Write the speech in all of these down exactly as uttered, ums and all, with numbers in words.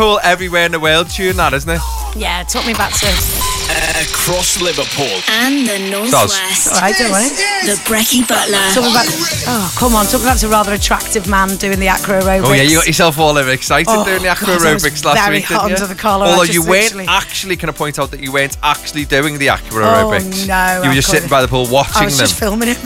Cool everywhere in the world tune, that, isn't it? Yeah, it took me back to... Across Liverpool and the Northwest. All right, don't worry. The Brecky Butler. Took me back, oh, come on. Took me back to a rather attractive man doing the acro aerobics. Oh, yeah, you got yourself all over excited oh, doing the acro God, aerobics last very week, hot didn't you? under the collar. Although just you literally... weren't actually, can I point out that you weren't actually doing the acro oh, aerobics? no. You were just sitting by the pool watching I was them. just filming it.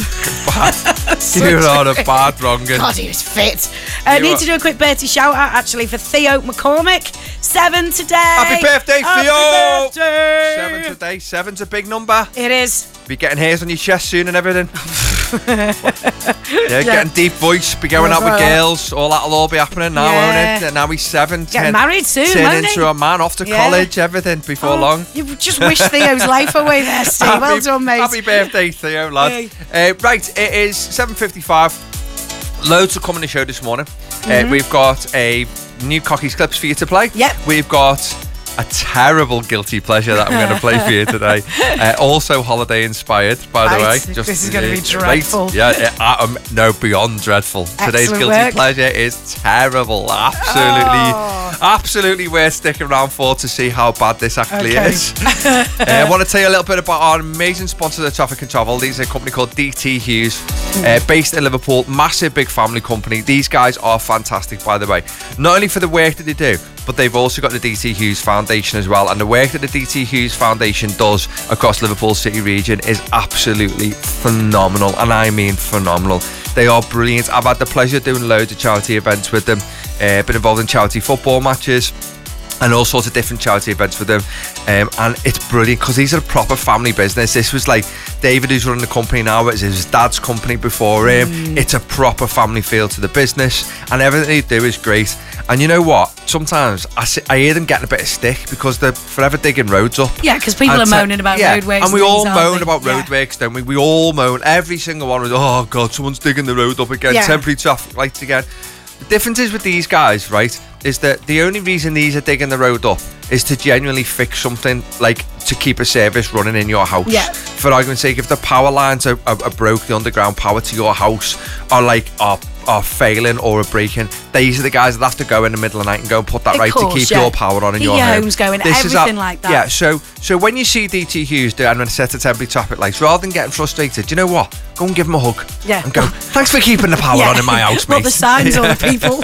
You're on a bad wrong. God, he was fit. I uh, need to do a quick birthday shout out actually for Theo McCormick. Seven today. Happy birthday, Happy Theo. Birthday. Seven today. Seven's a big number. It is. Be getting hairs on your chest soon and everything. yeah, yeah, getting deep voice, be going yeah, out with right. girls. All that'll all be happening now, yeah. won't it? Now he's seven. Getting ten, married soon, turn won't into he? a man, off to yeah. college, everything before oh, long. You just wish Theo's life away there, Steve. happy, well done, mate. Happy birthday, Theo, lad. Uh, right, it is seven fifty-five. Loads to come on the show this morning. Mm-hmm. Uh, we've got a new Cocky's Clips for you to play. Yep. We've got a terrible guilty pleasure that I'm going to play for you today. Uh, also holiday inspired, by the right. way. Just, this is going to be uh, dreadful. Right. Yeah, uh, um, no, beyond dreadful. Excellent Today's guilty work. pleasure is terrible. Absolutely, oh. absolutely worth sticking around for to see how bad this actually okay. is. uh, I want to tell you a little bit about our amazing sponsor of Traffic and Travel. These are a company called D T Hughes, uh, based in Liverpool. Massive, big family company. These guys are fantastic, by the way. Not only for the work that they do, but they've also got the D T Hughes Foundation as well. And the work that the D T Hughes Foundation does across Liverpool City region is absolutely phenomenal. And I mean phenomenal. They are brilliant. I've had the pleasure of doing loads of charity events with them. Uh, been involved in charity football matches and all sorts of different charity events with them. Um, and it's brilliant because these are a proper family business. This was like David, who's running the company now, it was his dad's company before him. Mm. It's a proper family feel to the business, and everything they do is great. And you know what? Sometimes I, see, I hear them getting a bit of stick because they're forever digging roads up. Yeah, because people and are moaning about yeah, roadworks. And we and all things, moan we? about yeah. roadworks, don't we? We all moan. Every single one was, oh God, someone's digging the road up again. Yeah. Temporary traffic lights again. The difference is with these guys, right, is that the only reason these are digging the road up is to genuinely fix something, like to keep a service running in your house. Yeah. For argument's sake, if the power lines are, are, are broke, the underground power to your house are like are, are failing or are breaking, these are the guys that have to go in the middle of the night and go and put that of right course, to keep yeah. your power on in keep your, your home. homes going, This everything is a, like that. Yeah, so so when you see D T Hughes doing a set of temporary traffic lights, rather than getting frustrated, you know what? Go and give them a hug. Yeah. And go, thanks for keeping the power yeah. on in my house, mate. Not the signs or the people.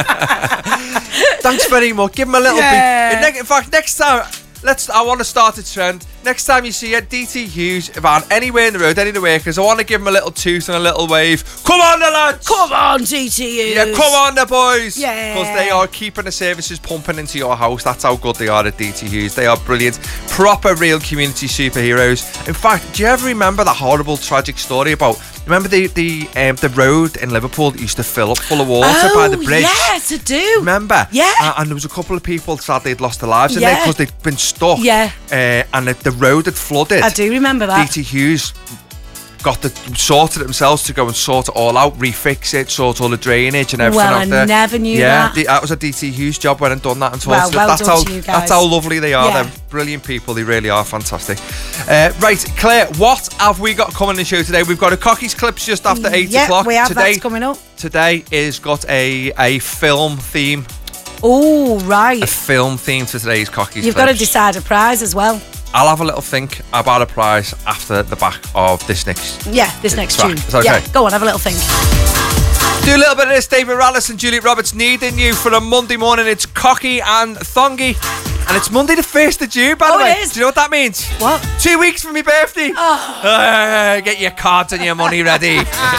Thanks very much. Give them a little yeah. bit. In fact, next time, let's. I want to start a trend. Next time you see a D T Hughes van anywhere in the road, any of the workers, I want to give them a little toot and a little wave. Come on, the lads! Come on, D T Hughes! Yeah, come on, the boys! Yeah. Because they are keeping the services pumping into your house. That's how good they are at D T Hughes. They are brilliant. Proper, real community superheroes. In fact, do you ever remember that horrible, tragic story about... Remember the the um, the road in Liverpool that used to fill up full of water oh, by the bridge? yes, I do. Remember? Yeah. Uh, and there was a couple of people, sadly, had lost their lives in yeah. there because they'd been stuck. Yeah. Uh, and the, the road had flooded. I do remember that. D T Hughes got the sorted it themselves to go and sort it all out, refix it, sort all the drainage and everything well, out I there. never knew yeah, that. The, that was a D T Hughes job. Went and done that and sorted well, it. well That's done how to you guys. that's how lovely they are. Yeah. They're brilliant people. They really are fantastic. Uh, right, Claire, what have we got coming in the show today? We've got a Cocky's Clips just after eight yeah, o'clock. we have today, that's coming up. Today is got a a film theme. Oh, right. A film theme for today's Cocky's You've Clips. got to decide a prize as well. I'll have a little think about a prize after the back of this next. Yeah, this next track. tune. Is that okay? Yeah, go on, have a little think. Do a little bit of this. David Rallis and Juliet Roberts needing you for a Monday morning. It's Cocky and Thongy. And it's Monday the first of June, by oh, the way. It is. Do you know what that means? What? Two weeks from my birthday. Oh. Uh, get your cards and your money ready.